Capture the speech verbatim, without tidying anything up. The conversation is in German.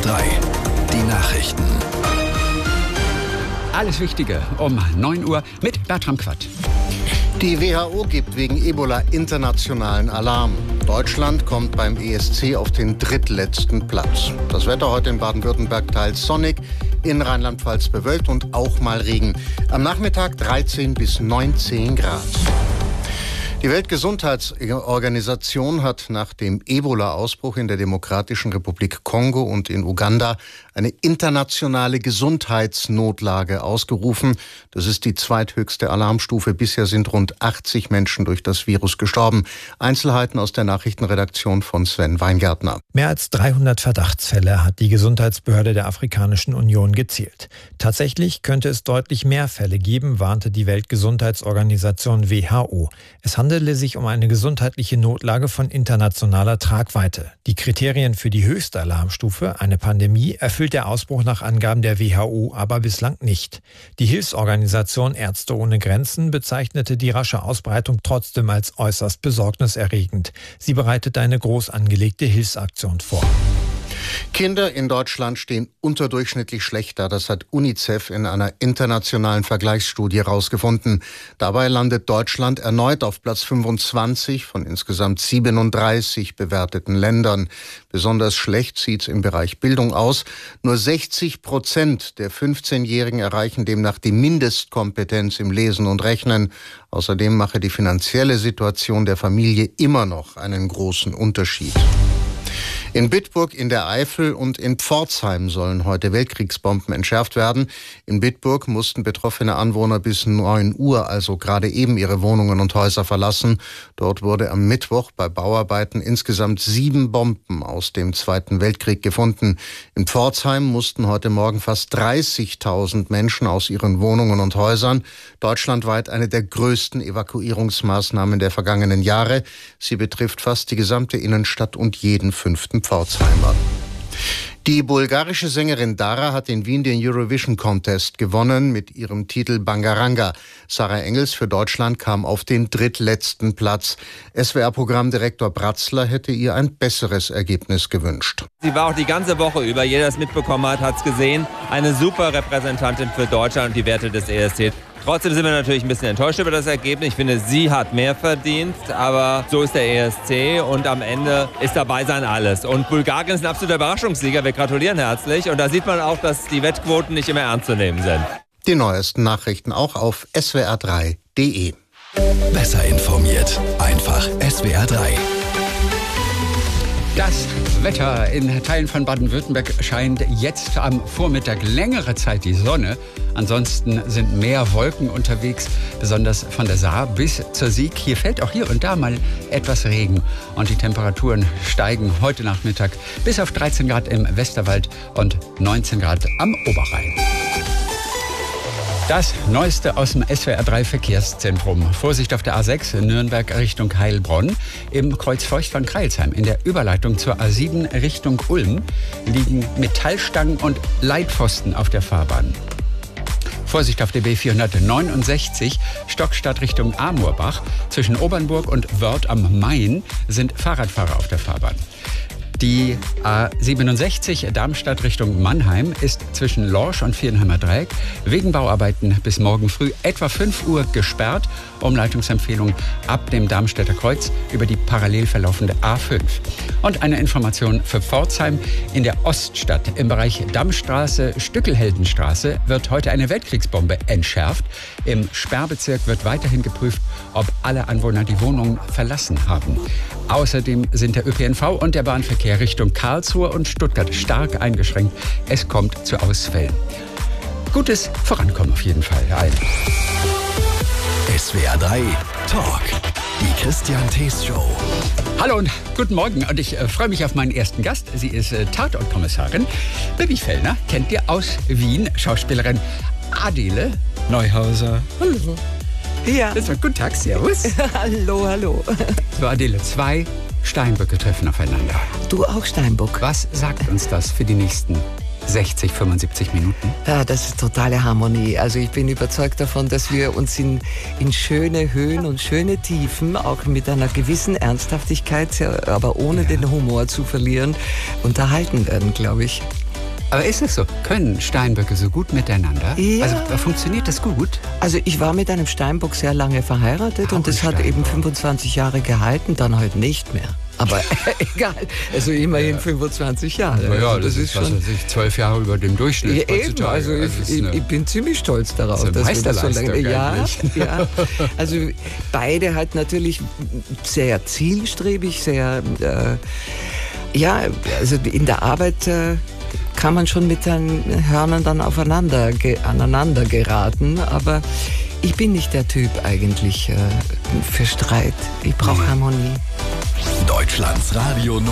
drei, die Nachrichten. Alles Wichtige um neun Uhr mit Bertram Quatt. Die W H O gibt wegen Ebola internationalen Alarm. Deutschland kommt beim E S C auf den drittletzten Platz. Das Wetter heute in Baden-Württemberg teils sonnig, in Rheinland-Pfalz bewölkt und auch mal Regen. Am Nachmittag dreizehn bis neunzehn Grad. Die Weltgesundheitsorganisation hat nach dem Ebola-Ausbruch in der Demokratischen Republik Kongo und in Uganda eine internationale Gesundheitsnotlage ausgerufen. Das ist die zweithöchste Alarmstufe. Bisher sind rund achtzig Menschen durch das Virus gestorben. Einzelheiten aus der Nachrichtenredaktion von Sven Weingärtner. Mehr als dreihundert Verdachtsfälle hat die Gesundheitsbehörde der Afrikanischen Union gezählt. Tatsächlich könnte es deutlich mehr Fälle geben, warnte die Weltgesundheitsorganisation W H O. Es handele sich um eine gesundheitliche Notlage von internationaler Tragweite. Die Kriterien für die höchste Alarmstufe, eine Pandemie, erfüllt der Ausbruch nach Angaben der W H O aber bislang nicht. Die Hilfsorganisation Ärzte ohne Grenzen bezeichnete die rasche Ausbreitung trotzdem als äußerst besorgniserregend. Sie bereitet eine groß angelegte Hilfsaktion vor. Kinder in Deutschland stehen unterdurchschnittlich schlecht da. Das hat UNICEF in einer internationalen Vergleichsstudie herausgefunden. Dabei landet Deutschland erneut auf Platz fünfundzwanzig von insgesamt siebenunddreißig bewerteten Ländern. Besonders schlecht sieht es im Bereich Bildung aus. Nur sechzig Prozent der fünfzehnjährigen erreichen demnach die Mindestkompetenz im Lesen und Rechnen. Außerdem mache die finanzielle Situation der Familie immer noch einen großen Unterschied. In Bitburg in der Eifel und in Pforzheim sollen heute Weltkriegsbomben entschärft werden. In Bitburg mussten betroffene Anwohner bis neun Uhr, also gerade eben, ihre Wohnungen und Häuser verlassen. Dort wurde am Mittwoch bei Bauarbeiten insgesamt sieben Bomben aus dem Zweiten Weltkrieg gefunden. In Pforzheim mussten heute Morgen fast dreißigtausend Menschen aus ihren Wohnungen und Häusern. Deutschlandweit eine der größten Evakuierungsmaßnahmen der vergangenen Jahre. Sie betrifft fast die gesamte Innenstadt und jeden fünften Pforzheimer. Die bulgarische Sängerin Dara hat in Wien den Eurovision Contest gewonnen mit ihrem Titel Bangaranga. Sarah Engels für Deutschland kam auf den drittletzten Platz. S W R-Programmdirektor Bratzler hätte ihr ein besseres Ergebnis gewünscht. Sie war auch die ganze Woche über, jeder, der es mitbekommen hat, hat es gesehen, eine super Repräsentantin für Deutschland und die Werte des E S C. Trotzdem sind wir natürlich ein bisschen enttäuscht über das Ergebnis. Ich finde, sie hat mehr verdient, aber so ist der E S C und am Ende ist dabei sein alles. Und Bulgarien ist ein absoluter Überraschungssieger. Wir gratulieren herzlich und da sieht man auch, dass die Wettquoten nicht immer ernst zu nehmen sind. Die neuesten Nachrichten auch auf S W R drei punkt de. Besser informiert, einfach S W R drei. Das Wetter in Teilen von Baden-Württemberg scheint jetzt am Vormittag längere Zeit die Sonne. Ansonsten sind mehr Wolken unterwegs, besonders von der Saar bis zur Sieg. Hier fällt auch hier und da mal etwas Regen. Und die Temperaturen steigen heute Nachmittag bis auf dreizehn Grad im Westerwald und neunzehn Grad am Oberrhein. Das Neueste aus dem S W R drei Verkehrszentrum. Vorsicht auf der A sechs in Nürnberg Richtung Heilbronn. Im Kreuz Feucht von Crailsheim in der Überleitung zur A sieben Richtung Ulm liegen Metallstangen und Leitpfosten auf der Fahrbahn. Vorsicht auf der B vierhundertneunundsechzig, Stockstadt Richtung Amorbach. Zwischen Obernburg und Wörth am Main sind Fahrradfahrer auf der Fahrbahn. Die A siebenundsechzig Darmstadt Richtung Mannheim ist zwischen Lorsch und Vierenheimer Dreieck wegen Bauarbeiten bis morgen früh etwa fünf Uhr gesperrt. Umleitungsempfehlung ab dem Darmstädter Kreuz über die parallel verlaufende A fünf. Und eine Information für Pforzheim. In der Oststadt im Bereich Dammstraße, Stückelheldenstraße wird heute eine Weltkriegsbombe entschärft. Im Sperrbezirk wird weiterhin geprüft, ob alle Anwohner die Wohnung verlassen haben. Außerdem sind der Ö P N V und der Bahnverkehr Richtung Karlsruhe und Stuttgart stark eingeschränkt. Es kommt zu Ausfällen. Gutes Vorankommen auf jeden Fall. Ein. S W R drei Talk. Die Christian Thees Show. Hallo und guten Morgen und ich äh, freue mich auf meinen ersten Gast. Sie ist äh, Tatortkommissarin Bibi Fellner, kennt ihr aus Wien, Schauspielerin Adele Neuhauser. Hallo. Ja. Das war guten Tag, servus. Hallo, hallo. So Adele, zwei Steinböcke treffen aufeinander. Du auch Steinbock. Was sagt uns das für die nächsten sechzig, fünfundsiebzig Minuten? Ja, das ist totale Harmonie. Also ich bin überzeugt davon, dass wir uns in, in schöne Höhen und schöne Tiefen, auch mit einer gewissen Ernsthaftigkeit, aber ohne ja. den Humor zu verlieren, unterhalten werden, glaube ich. Aber ist es so? Können Steinböcke so gut miteinander? Ja. Also funktioniert das gut? Also ich war mit einem Steinbock sehr lange verheiratet und das hat eben fünfundzwanzig Jahre gehalten, dann halt nicht mehr. Aber egal, also immerhin ja. fünfundzwanzig Jahre. Ja, ja, also das, das ist schon ich, zwölf Jahre über dem Durchschnitt. Ja, eben, also ich, ich, ich bin ziemlich stolz darauf, das dass wir das so lange. Ja, ja, also beide halt natürlich sehr zielstrebig, sehr äh, ja, also in der Arbeit äh, kann man schon mit den Hörnern dann aufeinander ge, aneinander geraten, aber ich bin nicht der Typ eigentlich äh, für Streit. Ich brauche Harmonie. Deutschlands Radio